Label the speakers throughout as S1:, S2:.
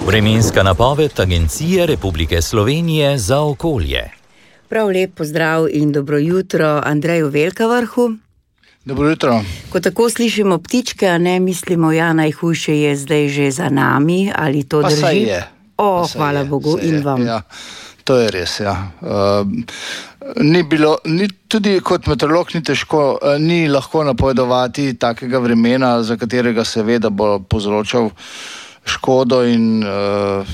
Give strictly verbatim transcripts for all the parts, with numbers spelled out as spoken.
S1: Vremenska napoved Agencije Republike Slovenije za okolje.
S2: Prav lep pozdrav in dobro jutro Andreju Velkavrhu.
S3: Dobro jutro.
S2: Ko tako slišimo ptičke, a ne mislimo, ja, najhujše je zdaj že za nami, ali to
S3: pa
S2: drži?
S3: Pa saj je.
S2: O,
S3: saj
S2: hvala
S3: je,
S2: Bogu in
S3: je.
S2: vam.
S3: Ja, to je res, ja. Uh, ni bilo, ni, tudi kot meteorolog ni težko, uh, ni lahko napovedovati takega vremena, za katerega se ve, da bo povzročal škodo in uh,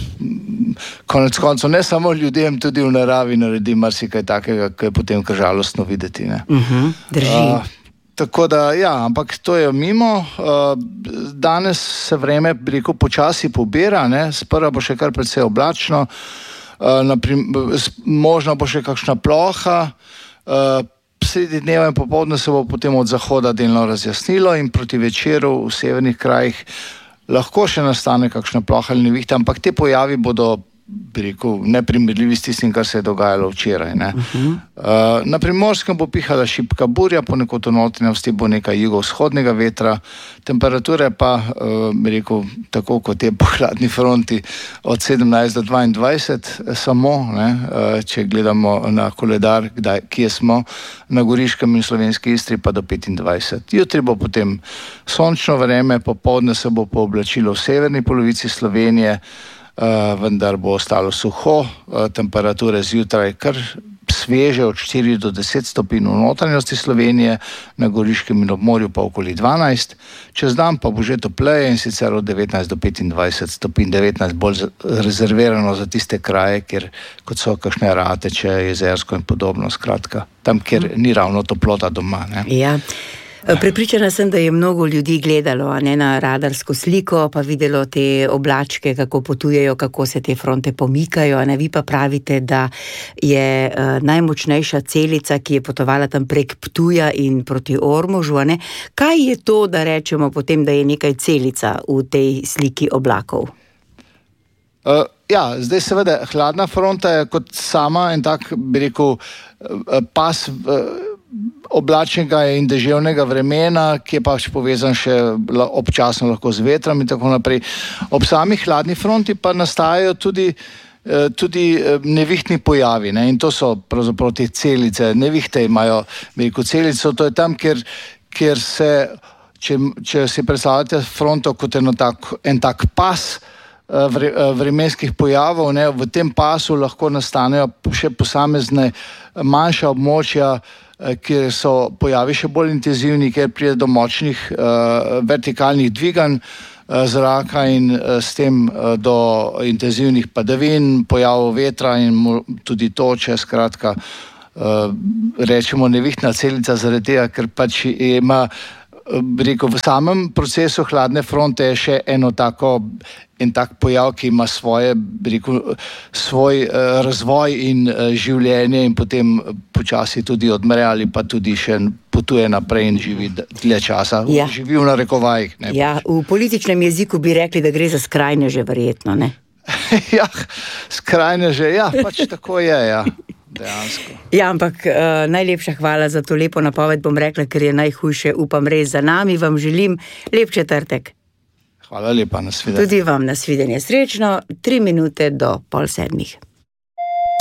S3: konec koncev ne samo ljudem, tudi v naravi naredi marsikaj takega, ki je potem kar žalostno videti. Ne?
S2: Uh-huh, drži. Uh,
S3: tako da, ja, ampak to je mimo. Uh, danes se vreme, bi rekel, počasi pobira, ne? Sprva bo še kar precej oblačno, uh, naprim, možno bo še kakšna ploha, uh, sredi dneva in popoldne se bo potem od zahoda delno razjasnilo in proti večeru v severnih krajih lahko še nastane kakšna ploha ali nevihta, ampak te pojavi bodo, bi rekel, neprimerljivi s tistim, kar se je dogajalo včeraj. Ne? Uh-huh. Uh, na Primorskem bo pihala šibka burja, ponekod v notranjosti bo nekaj jugovzhodnega vetra, temperature pa, uh, bi rekel, tako kot je po hladni fronti, od sedemnajst do dvaindvajset samo, ne? Uh, če gledamo na koledar, kdaj, kje smo, na Goriškem in Slovenski Istri pa do petindvajset. Jutri bo potem sončno vreme, popoldne se bo pooblačilo v severni polovici Slovenije, Uh, vendar bo ostalo suho, uh, temperature zjutraj kar sveže od štiri do deset stopinj v notranjosti Slovenije, na Goriškem in obmorju pa okoli dvanajst, čez dan pa bo že topleje in sicer od devetnajst do petindvajset stopinj, devetnajst bolj rezervirano za tiste kraje, kjer kot so kakšne Rateče, Jezersko in podobno, skratka, tam, kjer ni ravno toplota doma. Ne?
S2: Ja. Prepričana sem, da je mnogo ljudi gledalo, a ne, na radarsko sliko, pa videlo te oblačke, kako potujejo, kako se te fronte pomikajo, a ne, vi pa pravite, da je uh, najmočnejša celica, ki je potovala tam prek Ptuja in proti Ormožu, a ne. Kaj je to, da rečemo potem, da je nekaj celica v tej sliki oblakov?
S3: Uh, ja, zdaj seveda hladna fronta je kot sama en tak, bi rekel, pas uh, oblačnega in deževnega vremena, ki je pač povezan še občasno lahko z vetrom in tako naprej. Ob sami hladni fronti pa nastajajo tudi, tudi nevihtni pojavi, ne? In to so pravzaprav te celice. Nevihte imajo veliko celico, to je tam, kjer, kjer se, če, če si predstavljate fronto kot eno tak, en tak pas vre, vremenskih pojavov, ne? V tem pasu lahko nastanejo še posamezne manjša območja, kjer so pojavi še bolj intenzivni, kjer pride do močnih uh, vertikalnih dviganj uh, zraka in uh, s tem uh, do intenzivnih padavin, pojavov vetra in tudi toče, skratka, uh, rečemo nevihtna celica zaradi tega, ker pač ima, bi rekel, v samem procesu hladne fronte je še eno tako, en tak pojav, ki ima svoje, bi rekel, svoj uh, razvoj in uh, življenje in potem počasi tudi odmre ali pa tudi še potuje naprej in živi dlje časa. Ja. Živi v narekovajih. Ne,
S2: ja, v političnem jeziku bi rekli, da gre za skrajneže verjetno, ne?
S3: Ja, skrajneže, ja, pač tako je, ja. Dejansko.
S2: Ja, ampak uh, najlepša hvala za to lepo napoved, bom rekla, ker je najhujše, upam, res za nami. Vam želim lep četrtek.
S3: Hvala lepa, nasvidenje.
S2: Tudi vam nasvidenje. Srečno, tri minute do pol sedmih.